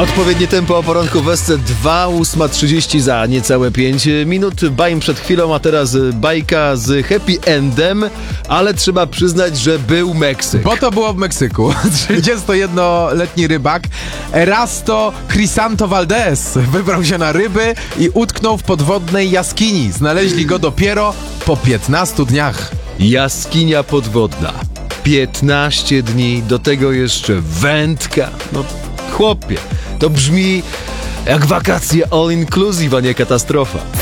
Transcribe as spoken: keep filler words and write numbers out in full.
Odpowiednie tempo o poranku w S C dwa, ósma trzydzieści za niecałe pięć minut. Bajm przed chwilą, a teraz bajka z happy endem, ale trzeba przyznać, że był Meksyk. Bo to było w Meksyku. trzydziestojednoletni rybak Erasto Crisanto Valdez wybrał się na ryby i utknął w podwodnej jaskini. Znaleźli go dopiero po piętnastu dniach. Jaskinia podwodna. piętnaście dni, do tego jeszcze wędka. No chłopie, to brzmi jak wakacje all inclusive, a nie katastrofa.